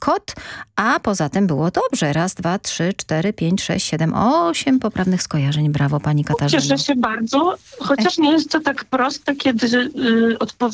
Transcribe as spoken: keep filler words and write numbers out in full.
kot, a poza tym było dobrze. Raz, dwa, trzy, cztery, pięć, sześć, siedem, osiem poprawnych skojarzeń. Brawo, pani Katarzyno. Cieszę się bardzo, chociaż nie jest to tak proste, kiedy y, odpowiedzieć